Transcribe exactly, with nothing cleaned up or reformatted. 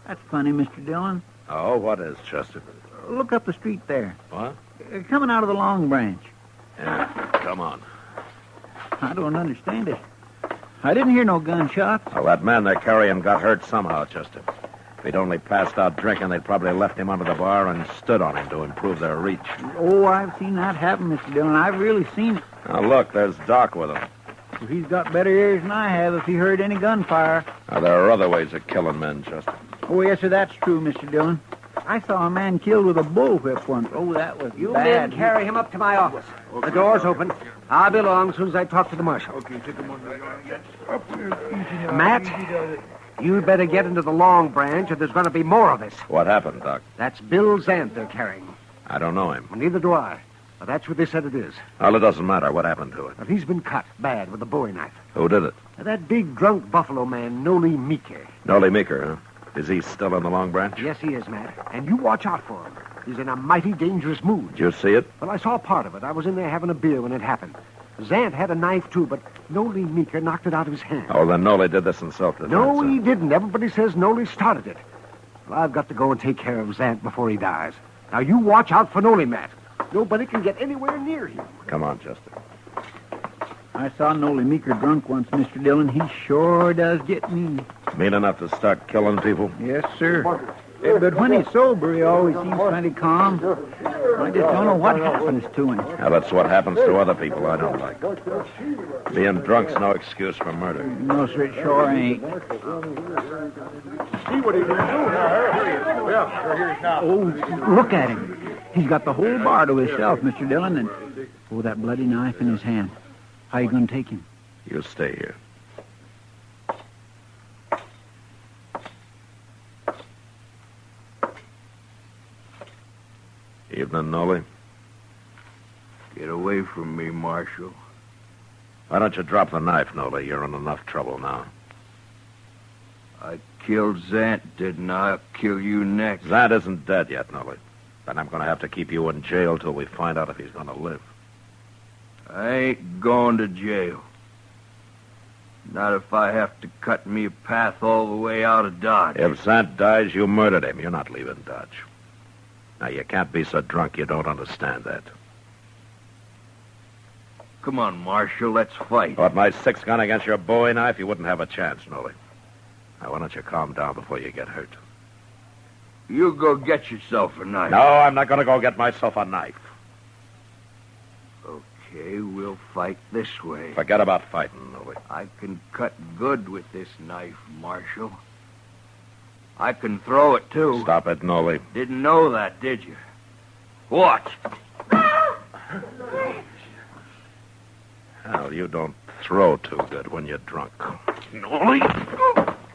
That's funny, Mister Dillon. Oh, what is, Chester? Look up the street there. What? Uh, Coming out of the Long Branch. Yeah, come on. I don't understand it. I didn't hear no gunshots. Well, that man they're carrying got hurt somehow, Chester. If he'd only passed out drinking, they'd probably left him under the bar and stood on him to improve their reach. Oh, I've seen that happen, Mister Dillon. I've really seen it. Now, look, there's Doc with him. Well, he's got better ears than I have if he heard any gunfire. Now, there are other ways of killing men, Chester. Oh, yes, sir, that's true, Mister Dillon. I saw a man killed with a bullwhip once. Oh, that was You bad. men carry him up to my office. The door's open. I'll be along as soon as I talk to the marshal. Okay, take him on the Matt, you'd better get into the Long Branch or there's going to be more of this. What happened, Doc? That's Bill Zant they're carrying. I don't know him. Well, neither do I. But that's what they said it is. Well, it doesn't matter. What happened to it? But he's been cut bad with a bowie knife. Who did it? Now, that big drunk buffalo man, Noli Meeker. Noli Meeker, huh? Is he still in the Long Branch? Yes, he is, Matt. And you watch out for him. He's in a mighty dangerous mood. Did you see it? Well, I saw part of it. I was in there having a beer when it happened. Zant had a knife, too, but Noli Meeker knocked it out of his hand. Oh, then Noli did this in self-defense. No, huh? he didn't. Everybody says Noli started it. Well, I've got to go and take care of Zant before he dies. Now, you watch out for Noli, Matt. Nobody can get anywhere near him. Come on, Chester. I saw Noli Meeker drunk once, Mister Dillon. He sure does get mean. Mean enough to start killing people? Yes, sir. Uh, but when he's sober, he always seems plenty calm. I just don't know what happens to him. Now, that's what happens to other people I don't like. Being drunk's no excuse for murder. No, sir, it sure ain't. See what he's going to do now. Yeah, sure, here he is now. Oh, look at him. He's got the whole bar to himself, Mister Dillon, and oh, that bloody knife in his hand. How you going to take him? You stay here. Evening, Noli. Get away from me, Marshal. Why don't you drop the knife, Noli? You're in enough trouble now. I killed Zant, didn't I? I'll kill you next. Zant isn't dead yet, Noli. Then I'm going to have to keep you in jail till we find out if he's going to live. I ain't going to jail. Not if I have to cut me a path all the way out of Dodge. If Zant dies, you murdered him. You're not leaving Dodge. Now, you can't be so drunk you don't understand that. Come on, Marshal, let's fight. With my six gun against your bowie knife, you wouldn't have a chance, Noli. Now, why don't you calm down before you get hurt? You go get yourself a knife. No, I'm not going to go get myself a knife. Okay, we'll fight this way. Forget about fighting, Noli. I can cut good with this knife, Marshal. I can throw it, too. Stop it, Noli. Didn't know that, did you? What? Hell, you don't throw too good when you're drunk. Noli?